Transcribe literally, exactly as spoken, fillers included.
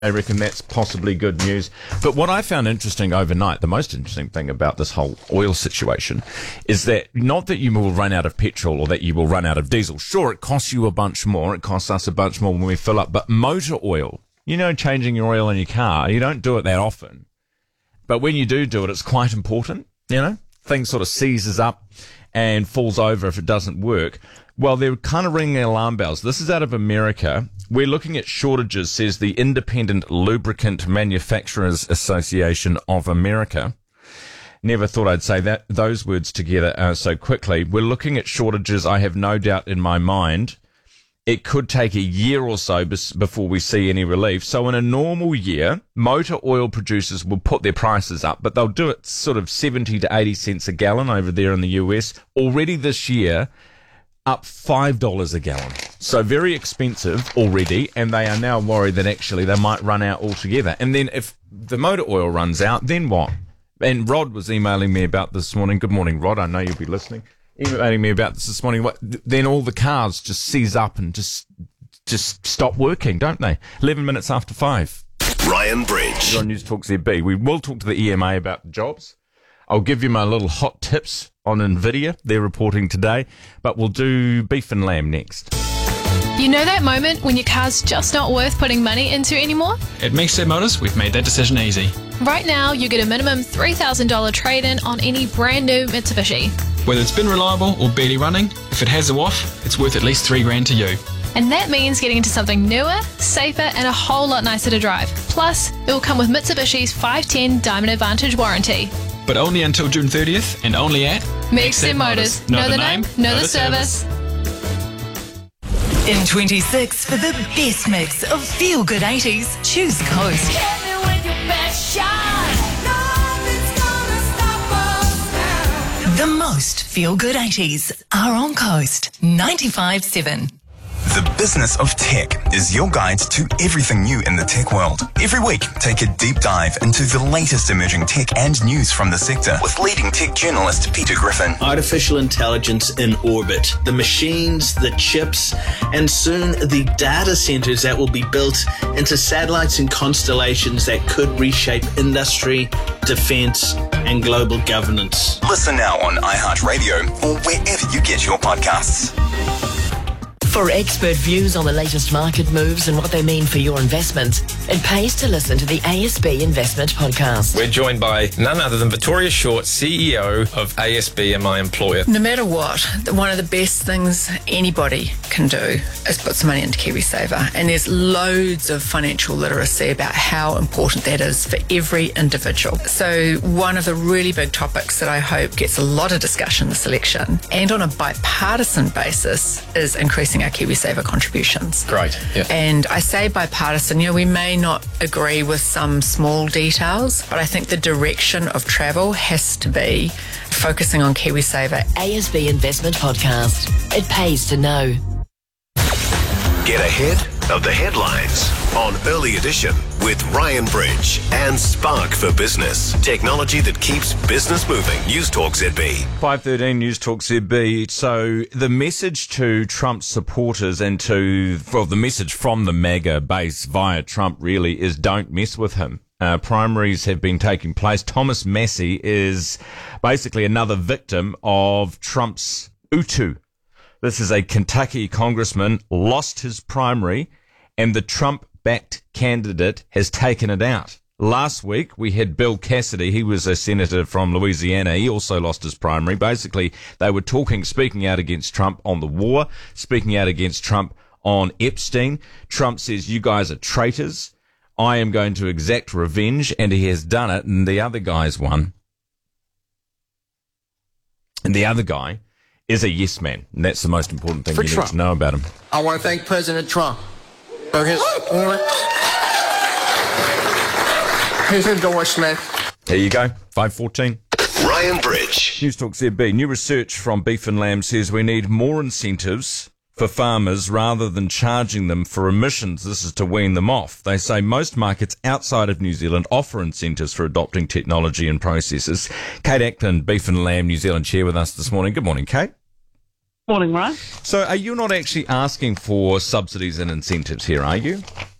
I reckon that's possibly good news. But what I found interesting overnight, the most interesting thing about this whole oil situation, is that not that you will run out of petrol or that you will run out of diesel. Sure, it costs you a bunch more. It costs us a bunch more when we fill up. But motor oil, you know, changing your oil in your car, you don't do it that often. But when you do do it, it's quite important, you know. Things sort of seizes up and falls over if it doesn't work. Well, they're kind of ringing alarm bells. This is out of America. We're looking at shortages, says the Independent Lubricant Manufacturers Association of America. Never thought I'd say that those words together uh, so quickly. We're looking at shortages, I have no doubt in my mind. It could take a year or so bes- before we see any relief. So in a normal year, motor oil producers will put their prices up, but they'll do it sort of seventy to eighty cents a gallon over there in the U S. Already this year, up five dollars a gallon. So very expensive already, and they are now worried that actually they might run out altogether. And then if the motor oil runs out, then what? And Rod was emailing me about this morning. Good morning, Rod. I know you'll be listening. Emailing me about this this morning. What, then all the cars just seize up and just just stop working, don't they? eleven minutes after five. Ryan Bridge. On News Talk Z B. We will talk to the E M A about the jobs. I'll give you my little hot tips on NVIDIA. They're reporting today. But we'll do beef and lamb next. You know that moment when your car's just not worth putting money into anymore? At Megstep Motors, we've made that decision easy. Right now, you get a minimum three thousand dollars trade-in on any brand new Mitsubishi. Whether it's been reliable or barely running, if it has a waff, it's worth at least three grand to you. And that means getting into something newer, safer, and a whole lot nicer to drive. Plus, it will come with Mitsubishi's five ten Diamond Advantage warranty. But only until June thirtieth and only at Megstep Motors. Know the name, know the service. In twenty-six, for the best mix of feel-good eighties, choose Coast. The most feel-good eighties are on Coast ninety-five seven. The Business of Tech is your guide to everything new in the tech world. Every week, take a deep dive into the latest emerging tech and news from the sector with leading tech journalist Peter Griffin. Artificial intelligence in orbit, the machines, the chips, and soon the data centers that will be built into satellites and constellations that could reshape industry, defense, and global governance. Listen now on iHeartRadio or wherever you get your podcasts. For expert views on the latest market moves and what they mean for your investment, it pays to listen to the A S B Investment Podcast. We're joined by none other than Victoria Short, C E O of A S B and my employer. No matter what, one of the best things anybody can do is put some money into KiwiSaver. And there's loads of financial literacy about how important that is for every individual. So one of the really big topics that I hope gets a lot of discussion this election and on a bipartisan basis is increasing our KiwiSaver contributions. Great. Yeah. And I say bipartisan, you know, we may not agree with some small details, but I think the direction of travel has to be focusing on KiwiSaver. A S B Investment Podcast. It pays to know. Get ahead of the headlines on Early Edition with Ryan Bridge and Spark for Business. Technology that keeps business moving. News Talk Z B. five thirteen News Talk Z B. So the message to Trump's supporters and to, well, the message from the MAGA base via Trump really is don't mess with him. Uh, primaries have been taking place. Thomas Massie is basically another victim of Trump's Utu. This is a Kentucky congressman, lost his primary, and the Trump-backed candidate has taken it out. Last week, we had Bill Cassidy. He was a senator from Louisiana. He also lost his primary. Basically, they were talking, speaking out against Trump on the war, speaking out against Trump on Epstein. Trump says, you guys are traitors. I am going to exact revenge, and he has done it, and the other guy's won. And the other guy is a yes man, and that's the most important thing For you Trump. need to know about him. I want to thank President Trump for his, his endorsement. There you go, five fourteen. Ryan Bridge. News Talk Z B. New research from Beef and Lamb says we need more incentives for farmers rather than charging them for emissions. This is to wean them off. They say most markets outside of New Zealand offer incentives for adopting technology and processes. Kate Ackland, Beef and Lamb New Zealand chair with us this morning. Good morning, Kate. Morning, Ryan. So are you not actually asking for subsidies and incentives here, are you?